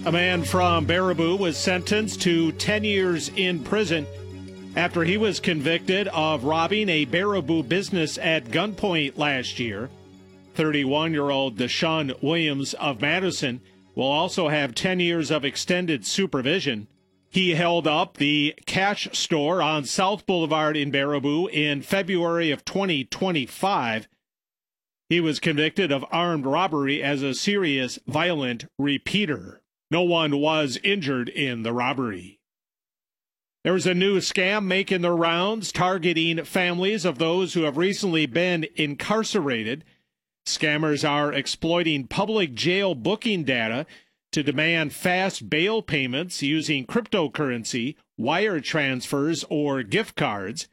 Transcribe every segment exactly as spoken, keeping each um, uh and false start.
A man from Baraboo was sentenced to ten years in prison after he was convicted of robbing a Baraboo business at gunpoint last year. thirty-one-year-old Deshaun Williams of Madison will also have ten years of extended supervision. He held up the Cash Store on South Boulevard in Baraboo in February of twenty twenty-five. He was convicted of armed robbery as a serious violent repeater. No one was injured in the robbery. There's a new scam making the rounds targeting families of those who have recently been incarcerated. Scammers are exploiting public jail booking data to demand fast bail payments using cryptocurrency, wire transfers, or gift cards.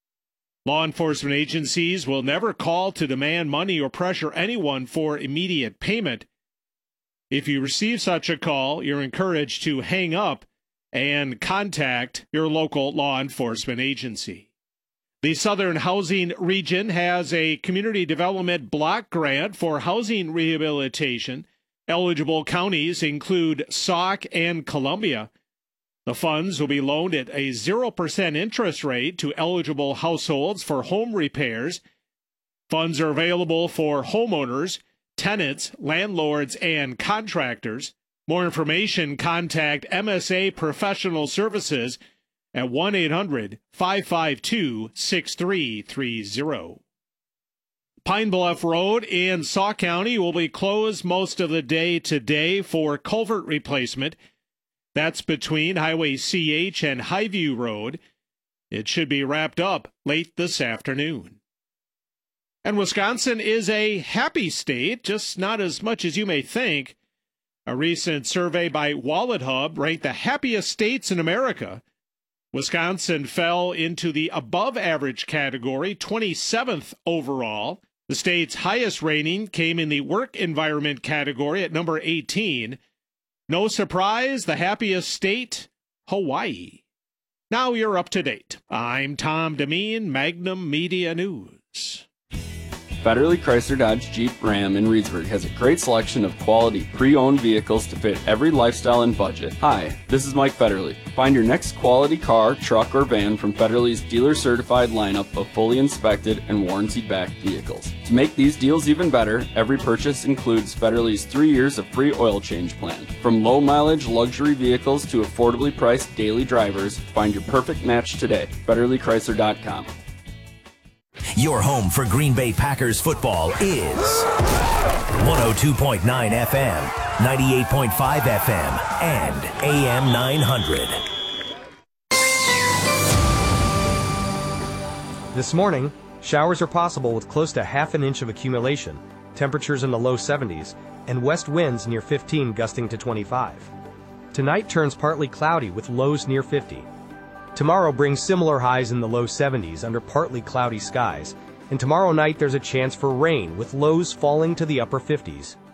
Law enforcement agencies will never call to demand money or pressure anyone for immediate payment. If you receive such a call, you're encouraged to hang up and contact your local law enforcement agency. The Southern Housing Region has a community development block grant for housing rehabilitation. Eligible counties include Sauk and Columbia. The funds will be loaned at a zero percent interest rate to eligible households for home repairs. Funds are available for homeowners, tenants, landlords, and contractors. More information, contact M S A Professional Services at one eight hundred, five five two, six three three zero. Pine Bluff Road in Sauk County will be closed most of the day today for culvert replacement. That's between Highway C H and Highview Road. It should be wrapped up late this afternoon. And Wisconsin is a happy state, just not as much as you may think. A recent survey by Wallet Hub ranked the happiest states in America. Wisconsin fell into the above-average category, twenty-seventh overall. The state's highest rating came in the work environment category at number eighteen. No surprise, the happiest state, Hawaii. Now you're up to date. I'm Tom Demeen, Magnum Media News. Federally Chrysler Dodge Jeep Ram in Reedsburg has a great selection of quality pre-owned vehicles to fit every lifestyle and budget. Hi, this is Mike Federle. Find your next quality car, truck, or van from Federle's dealer-certified lineup of fully inspected and warranty-backed vehicles. To make these deals even better, every purchase includes Federle's three years of free oil change plan. From low-mileage luxury vehicles to affordably priced daily drivers, find your perfect match today. Federle Chrysler dot com. Your home for Green Bay Packers football is one oh two point nine F M, ninety-eight point five F M, and A M nine hundred. This morning, showers are possible with close to half an inch of accumulation, temperatures in the low seventies, and west winds near fifteen gusting to twenty-five. Tonight turns partly cloudy with lows near fifty. Tomorrow brings similar highs in the low seventies under partly cloudy skies, and tomorrow night there's a chance for rain with lows falling to the upper fifties.